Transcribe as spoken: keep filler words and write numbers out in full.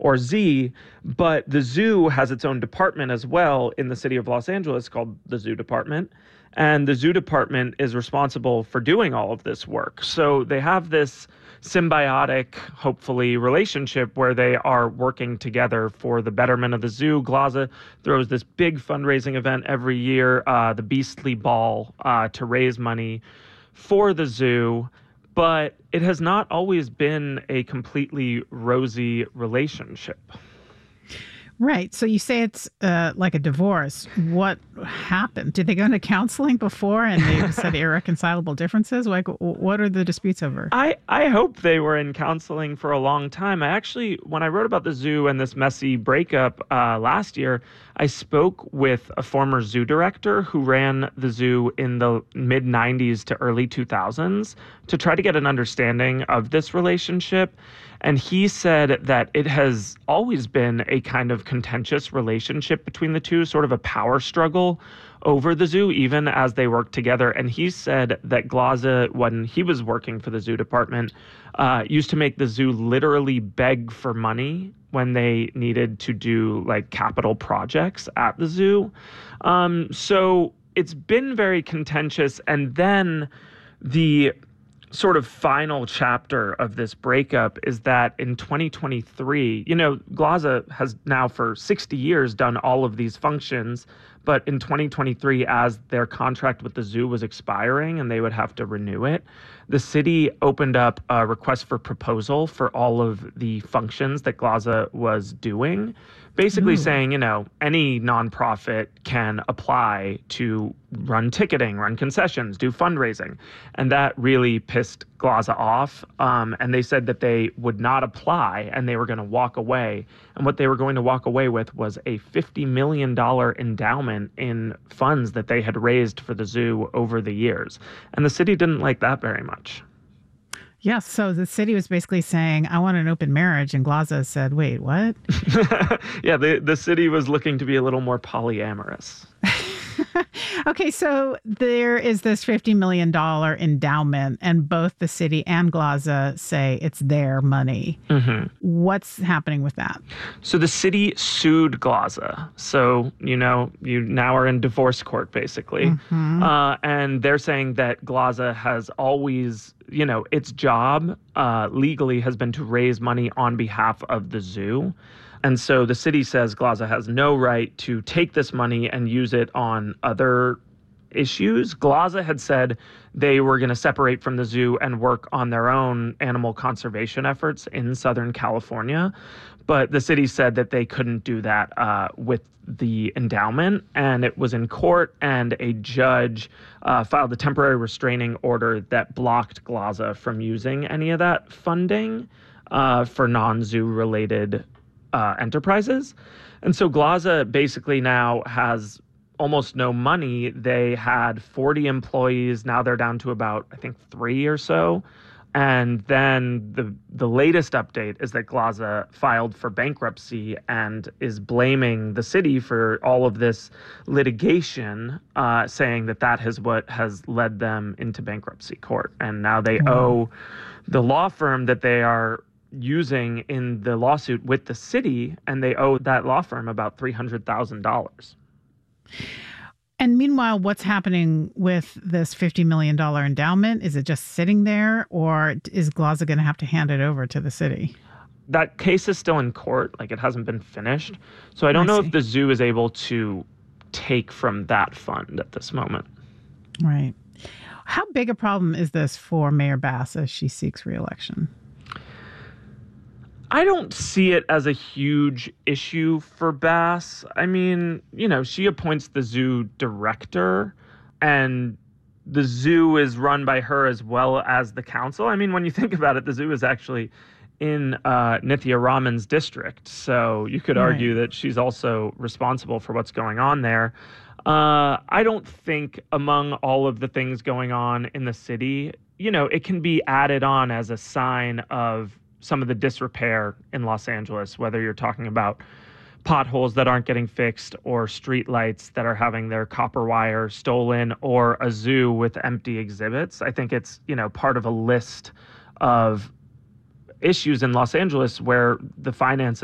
or Z, but the zoo has its own department as well in the city of Los Angeles called the Zoo Department. And the zoo department is responsible for doing all of this work. So they have this symbiotic, hopefully, relationship where they are working together for the betterment of the zoo. Glaza throws this big fundraising event every year, uh, the Beastly Ball, uh, to raise money for the zoo. But it has not always been a completely rosy relationship. Right. So you say it's uh, like a divorce. What happened? Did they go into counseling before and they said irreconcilable differences? Like, what are the disputes over? I, I hope they were in counseling for a long time. I actually, when I wrote about the zoo and this messy breakup uh, last year, I spoke with a former zoo director who ran the zoo in the mid nineties to early two thousands to try to get an understanding of this relationship. And he said that it has always been a kind of contentious relationship between the two, sort of a power struggle over the zoo, even as they work together. And he said that Glaza, when he was working for the zoo department, uh, used to make the zoo literally beg for money when they needed to do like capital projects at the zoo. Um, so it's been very contentious. And then the sort of final chapter of this breakup is that in twenty twenty-three, you know, Glaza has now for sixty years done all of these functions, but in twenty twenty-three, as their contract with the zoo was expiring and they would have to renew it, the city opened up a request for proposal for all of the functions that Glaza was doing, basically Ooh. saying, you know, any nonprofit can apply to run ticketing, run concessions, do fundraising. And that really pissed Glaza off. Um, and they said that they would not apply and they were going to walk away. And what they were going to walk away with was a fifty million dollars endowment in funds that they had raised for the zoo over the years. And the city didn't like that very much. Yes. So the city was basically saying, I want an open marriage. And Glaza said, wait, what? Yeah, the, the city was looking to be a little more polyamorous. Okay, so there is this fifty million dollars endowment, and both the city and Glaza say it's their money. Mm-hmm. What's happening with that? So the city sued Glaza. So, you know, you now are in divorce court, basically. Mm-hmm. Uh, and they're saying that Glaza has always, you know, its job uh, legally has been to raise money on behalf of the zoo. And so the city says Glaza has no right to take this money and use it on other issues. Glaza had said they were going to separate from the zoo and work on their own animal conservation efforts in Southern California. But the city said that they couldn't do that uh, with the endowment. And it was in court, and a judge uh, filed a temporary restraining order that blocked Glaza from using any of that funding uh, for non-zoo related Uh, enterprises. And so Glaza basically now has almost no money. They had forty employees. Now they're down to about, I think, three or so. And then the the latest update is that Glaza filed for bankruptcy and is blaming the city for all of this litigation, uh, saying that that is what has led them into bankruptcy court. And now they mm. owe the law firm that they are using in the lawsuit with the city, and they owe that law firm about three hundred thousand dollars. And meanwhile, what's happening with this fifty million dollars endowment? Is it just sitting there, or is Glaza going to have to hand it over to the city? That case is still in court. Like, it hasn't been finished. So I don't I know see. if the zoo is able to take from that fund at this moment. Right. How big a problem is this for Mayor Bass as she seeks re-election? I don't see it as a huge issue for Bass. I mean, you know, she appoints the zoo director, and the zoo is run by her as well as the council. I mean, when you think about it, the zoo is actually in uh, Nithya Raman's district. So you could argue right. that she's also responsible for what's going on there. Uh, I don't think among all of the things going on in the city, you know, it can be added on as a sign of some of the disrepair in Los Angeles, whether you're talking about potholes that aren't getting fixed or street lights that are having their copper wire stolen or a zoo with empty exhibits. I think it's, you know, part of a list of issues in Los Angeles where the finances